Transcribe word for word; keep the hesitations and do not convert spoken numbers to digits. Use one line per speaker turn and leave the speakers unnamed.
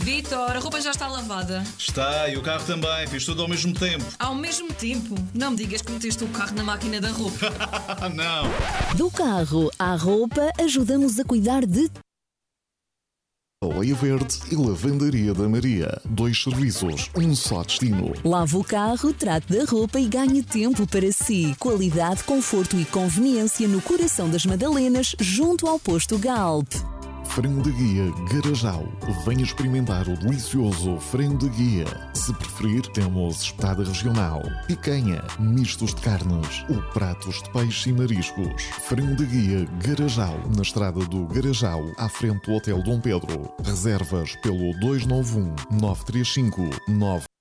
Vitor, a roupa já está lavada.
Está, e o carro também. Fiz tudo ao mesmo tempo.
Ao mesmo tempo? Não me digas que meteste o carro na máquina da roupa.
Não.
Do carro à roupa, ajudamos a cuidar de
Leia Verde e Lavandaria da Maria. Dois serviços, um só destino.
Lave o carro, trate da roupa e ganhe tempo para si. Qualidade, conforto e conveniência no coração das Madalenas, junto ao posto Galp.
Frango de Guia Garajal. Venha experimentar o delicioso frango de guia. Se preferir, temos espetada regional, picanha, mistos de carnes ou pratos de peixe e mariscos. Frango de Guia Garajal, na estrada do Garajal, à frente do Hotel Dom Pedro. Reservas pelo dois nove um, nove três cinco, nove